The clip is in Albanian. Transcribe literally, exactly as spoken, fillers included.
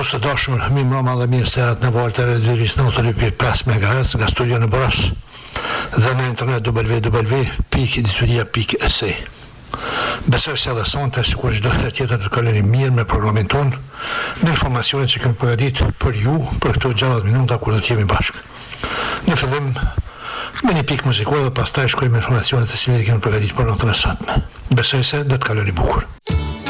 Dashur të dashur, mi mbrëma dhe mirë serat në valët e redhyris në të lypi pesë megahertz nga studio në Boras dhe në internet w w w pikë editoria pikë e s. Besoj se edhe sonte, si kur çdo herë tjetër të kaloni mirë me programin tonë, me informacionet që kemi përgatitur për ju për këto gjashtëdhjetë minuta kur do të jemi bashkë. Në fillim me një pikë muzikore dhe pastaj shkojmë me informacionet të cilat kemi përgatitur për natën e sotme. Besoj se do të kaloni bukur.